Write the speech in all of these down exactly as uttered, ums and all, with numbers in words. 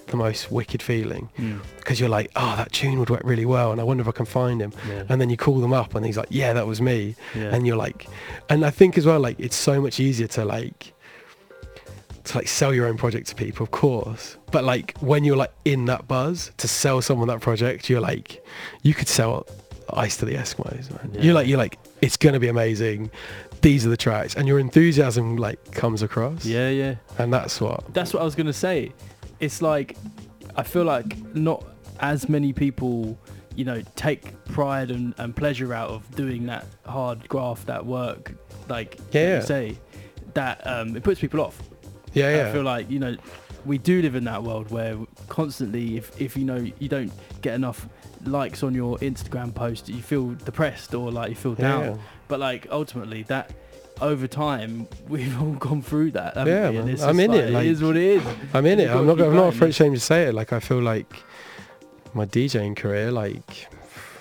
the most wicked feeling, Mm. because you're like, oh, that tune would work really well, and I wonder if I can find him. Yeah. And then you call them up and he's like, yeah, that was me. Yeah. And you're like, and I think as well, like, it's so much easier to like to like sell your own project to people, of course, but like when you're like in that buzz to sell someone that project, you're like, you could sell Ice to the Eskimos, man. Yeah. You're like, you're like, it's gonna be amazing, these are the tracks, and your enthusiasm like comes across. Yeah, yeah. And that's what That's what I was gonna say. It's like, I feel like not as many people, you know, take pride and, and pleasure out of doing that hard graft, that work, like Yeah, you yeah. say, that um, it puts people off. yeah yeah I feel like, you know, we do live in that world where constantly, if, if you know, you don't get enough likes on your Instagram post, you feel depressed or like you feel Yeah, down. yeah. But like ultimately that, over time, we've all gone through that. haven't Yeah, we? And man. it's I'm just in like, it, It like- is what it is. I'm in it. You've gotta I'm not. keep I'm not going. afraid ashamed to say it. Like I feel like my DJing career, like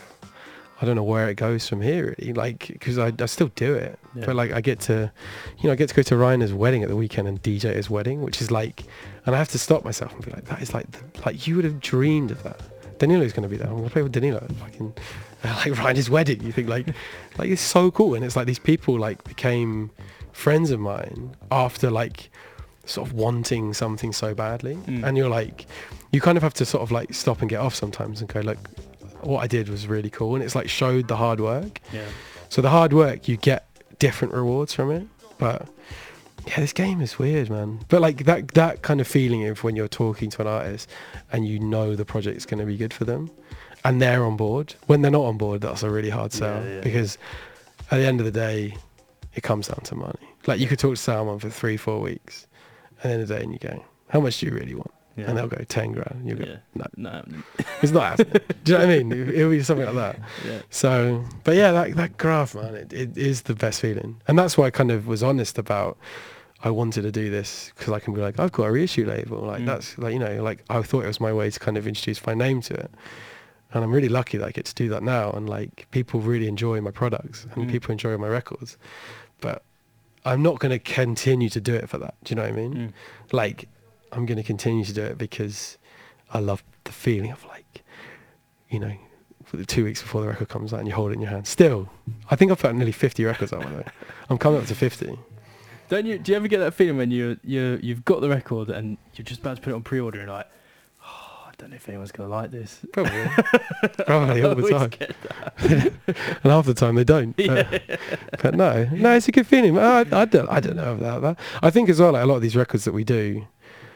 I don't know where it goes from here, really. Like because I, I still do it, Yeah. but like I get to, you know, I get to go to Rainer's wedding at the weekend and D J his wedding, which is like, and I have to stop myself and be like, that is like, the, like you would have dreamed of that. Danilo's going to be there. I'm going to play with Danilo. at Fucking like Rainer's wedding. You think like, like it's so cool, and it's like these people like became friends of mine after like sort of wanting something so badly. Mm. And you're like, you kind of have to sort of like stop and get off sometimes and go, look, what I did was really cool, and it's like showed the hard work. Yeah. So the hard work, you get different rewards from it. But yeah, this game is weird, man. But like that that kind of feeling of when you're talking to an artist and you know the project's going to be good for them and they're on board. When they're not on board, that's a really hard sell. Yeah, yeah. Because at the end of the day, it comes down to money. Like you could talk to someone for three, four weeks, and at the end of the day, and you go, how much do you really want? Yeah. And they'll go ten grand. You'll go, Yeah. no, No. it's not happening. Do you know what I mean? It- It'll be something like that. Yeah. So, but yeah, that that graph, man, it, it is the best feeling, and that's why I kind of was honest about. I wanted to do this because I can be like, I've got a reissue label, like Mm. that's like, you know, like I thought it was my way to kind of introduce my name to it, and I'm really lucky that I get to do that now, and like people really enjoy my products and Mm. people enjoy my records, but I'm not going to continue to do it for that. Do you know what I mean? Mm. Like I'm going to continue to do it because I love the feeling of like, you know, for the two weeks before the record comes out and you hold it in your hand. Still, I think I've put nearly fifty records out there. I'm coming up to fifty. Don't you? Do you ever get that feeling when you you you've got the record and you're just about to put it on pre-order and you're like, oh, I don't know if anyone's gonna like this. Probably. Probably all the I always time. get that. And half the time they don't. But, Yeah. but no, no, it's a good feeling. I, I don't, I don't know about that. I think as well, like a lot of these records that we do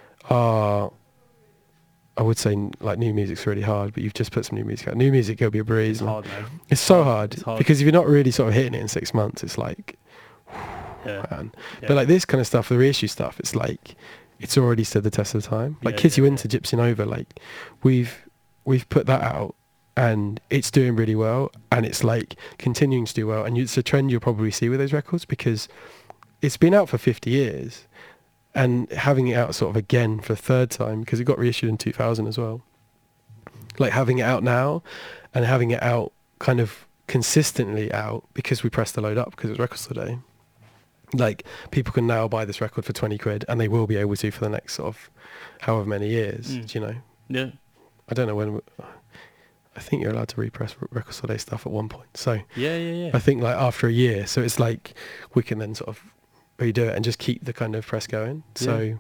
are, I would say, like new music's really hard, but you've just put some new music out. New music will be a breeze. It's man. hard, man. It's so hard, It's hard. because if you're not really sort of hitting it in six months, it's like, Yeah. man. Yeah. But like this kind of stuff, the reissue stuff, it's like, it's already stood the test of time. Like Yeah, Kids You yeah, Into, Gypsy Nova, like we've we've put that out and it's doing really well, and it's like continuing to do well, and it's a trend you'll probably see with those records because it's been out for fifty years, and having it out sort of again for a third time, because it got reissued in two thousand as well, like having it out now and having it out kind of consistently out because we pressed the load up because it was Record Store Day. Like people can now buy this record for twenty quid, and they will be able to for the next sort of however many years. Mm. Do you know? Yeah. I don't know when. we- I think you're allowed to repress Record Store Day stuff at one point. So Yeah. Yeah. Yeah. I think like after a year, so it's like we can then sort of redo it and just keep the kind of press going. So, Yeah.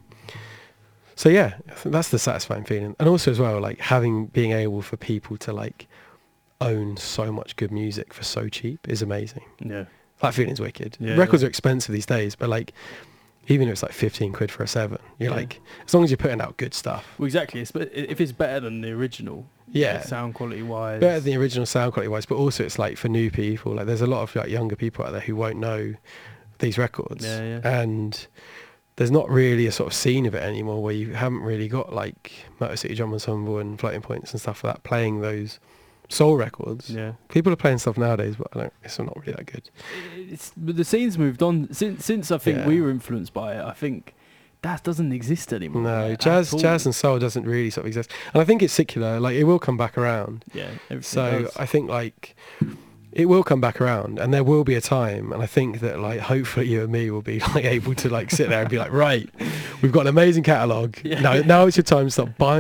so yeah, I think that's the satisfying feeling, and also as well like having being able for people to like own so much good music for so cheap is amazing. Yeah. That feeling's wicked. Yeah, Records yeah. are expensive these days, but like even if it's like fifteen quid for a seven, you're Yeah. like, as long as you're putting out good stuff. Well, exactly. It's, but if it's better than the original, Yeah. like, sound quality wise, Better than the original sound quality wise, but also it's like for new people, like there's a lot of like younger people out there who won't know these records. Yeah, yeah. And there's not really a sort of scene of it anymore where you haven't really got like Motor City Drum Ensemble and Floating Points and stuff like that playing those soul records. Yeah. People are playing stuff nowadays, but I don't, it's not really that good. It's, but the scene's moved on since. Since I think Yeah. we were influenced by it, I think that doesn't exist anymore. No, like, jazz, at all. jazz and soul doesn't really sort of exist, and I think it's secular. Like it will come back around. Yeah. Everything So does. I think like it will come back around, and there will be a time, and I think that like hopefully you and me will be like able to like sit there and be like, right, we've got an amazing catalogue. Yeah. Now, now it's your time to stop buying